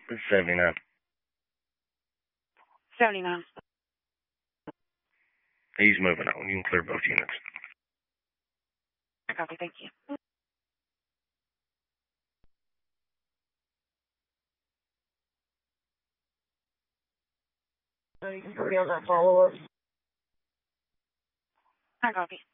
It's 79. 79. He's moving on. You can clear both units. I copy, thank you. You can put me on that follow-up. I copy.